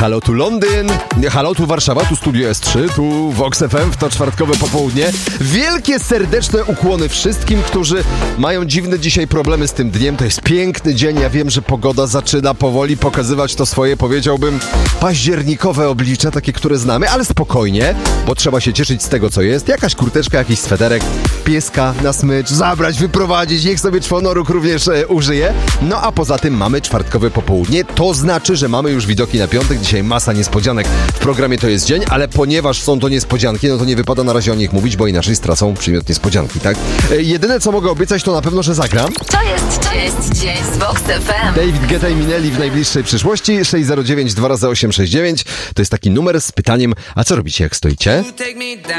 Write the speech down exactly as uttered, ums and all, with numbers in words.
Halo tu Londyn, halo tu Warszawa, tu Studio S trzy, tu Vox F M w to czwartkowe popołudnie. Wielkie, serdeczne ukłony wszystkim, którzy mają dziwne dzisiaj problemy z tym dniem. To jest piękny dzień, ja wiem, że pogoda zaczyna powoli pokazywać to swoje, powiedziałbym, październikowe oblicze, takie, które znamy, ale spokojnie, bo trzeba się cieszyć z tego, co jest. Jakaś kurteczka, jakiś sweterek, pieska na smycz, zabrać, wyprowadzić, niech sobie czwonoruk również e, użyje. No a poza tym mamy czwartkowe popołudnie, to znaczy, że mamy już widoki na piątek. Dzisiaj masa niespodzianek w programie To jest dzień, ale ponieważ są to niespodzianki, no to nie wypada na razie o nich mówić, bo inaczej stracą przymiot niespodzianki, tak? E, jedyne, co mogę obiecać, to na pewno, że zagram. To jest, to jest dzień z Vox F M. David Guetta i Minelli w najbliższej przyszłości. sześć zero dziewięć dwa razy osiem sześć dziewięć. To jest taki numer z pytaniem, a co robicie, jak stoicie?